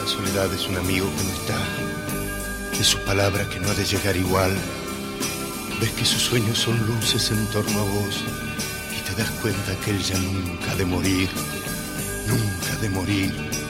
soledad es un amigo que no está, es su palabra que no ha de llegar igual. Ves que sus sueños son luces en torno a vos y te das cuenta que él ya nunca ha de morir, nunca ha de morir.